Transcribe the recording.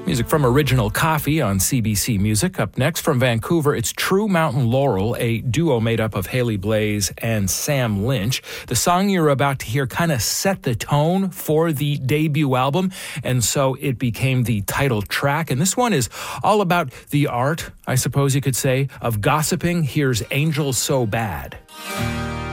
Music from Original Coffee on CBC Music. Up next from Vancouver, it's True Mountain Laurel, a duo made up of Haley Blaze and Sam Lynch. The song you're about to hear kind of set the tone for the debut album, and so it became the title track. And this one is all about the art, I suppose you could say, of gossiping. Here's Angel So Bad.